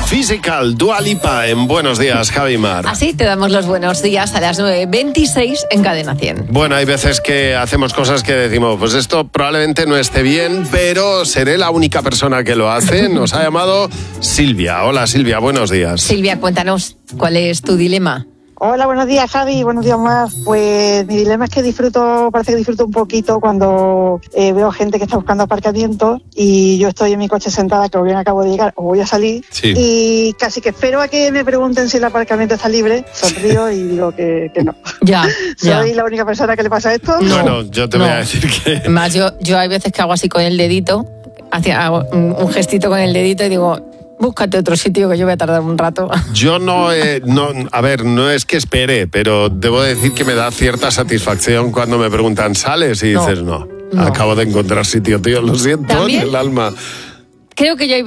Physical, Dua Lipa en Buenos Días, Javi Mar. Así te damos los buenos días a las 9:26 en Cadena 100. Bueno, hay veces que hacemos cosas que decimos, pues esto probablemente no esté bien, pero seré la única persona que lo hace. Nos ha llamado Silvia. Hola Silvia, buenos días. Silvia, cuéntanos, ¿cuál es tu dilema? Hola, buenos días Javi, buenos días Mar. Pues mi dilema es que parece que disfruto un poquito cuando veo gente que está buscando aparcamiento y yo estoy en mi coche sentada, que bien acabo de llegar o voy a salir, Sí. Y casi que espero a que me pregunten si el aparcamiento está libre, sonrío y digo que no. Ya. ¿Soy la única persona que le pasa esto? No. Bueno, yo te voy No. a decir que... Además, yo hay veces que hago así con el dedito, hago un gestito con el dedito y digo, búscate otro sitio que yo voy a tardar un rato. Yo no, a ver, no es que espere, pero debo decir que me da cierta satisfacción cuando me preguntan, ¿sales? Y dices, no, No. acabo de encontrar sitio, tío, lo siento, en ¿También? el alma. Creo que yo